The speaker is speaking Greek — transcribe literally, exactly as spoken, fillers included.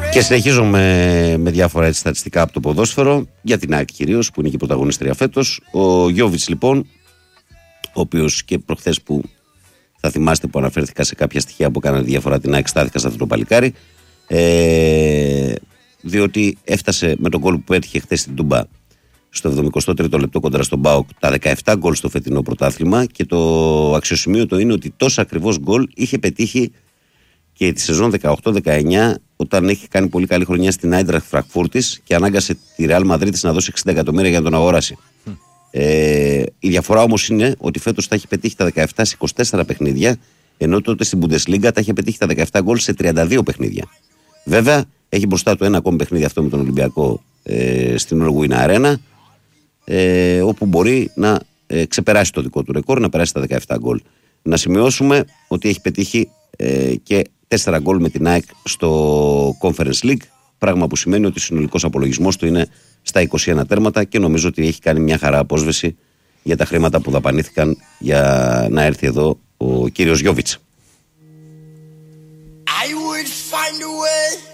Και συνεχίζω με, με διάφορα έτσι, στατιστικά από το ποδόσφαιρο, για την ΑΕΚ κυρίως, που είναι και η πρωταγωνίστρια φέτος. Ο Γιόβιτς λοιπόν, ο οποίος και προχθές που θα θυμάστε που αναφέρθηκα σε κάποια στοιχεία που έκαναν διαφορά την ΑΕΚ, στάθηκα σε αυτό το παλικάρι, ε, διότι έφτασε με τον γκολ που πέτυχε χθες στην Τούμπα στο εβδομηκοστό τρίτο λεπτό κοντρα στον ΠΑΟΚ τα δεκαεπτά γκολ στο φετινό πρωτάθλημα, και το αξιοσημείωτο είναι ότι τόσο ακριβώς γκολ είχε πετύχει και τη σεζόν δεκαοκτώ δεκαεννιά, όταν έχει κάνει πολύ καλή χρονιά στην Άιντραχτ Φραγκφούρτης και ανάγκασε τη Ρεάλ Μαδρίτης να δώσει εξήντα εκατομμύρια για να τον αγοράσει. Mm. Ε, η διαφορά όμως είναι ότι φέτος θα έχει πετύχει τα δεκαεπτά σε είκοσι τέσσερα παιχνίδια, ενώ τότε στην Bundesliga τα είχε πετύχει τα δεκαεπτά γκολ σε τριάντα δύο παιχνίδια. Βέβαια, έχει μπροστά του ένα ακόμη παιχνίδι αυτό με τον Ολυμπιακό ε, στην Ουρουγουίνα Αρένα, ε, όπου μπορεί να ε, ξεπεράσει το δικό του ρεκόρ, να περάσει τα δεκαεπτά γκολ. Να σημειώσουμε ότι έχει πετύχει ε, και τέσσερα γκολ με την ΑΕΚ στο Conference League, πράγμα που σημαίνει ότι ο συνολικός απολογισμός του είναι στα είκοσι ένα τέρματα, και νομίζω ότι έχει κάνει μια χαρά απόσβεση για τα χρήματα που δαπανήθηκαν για να έρθει εδώ ο κύριος Γιόβιτς. I would find a way.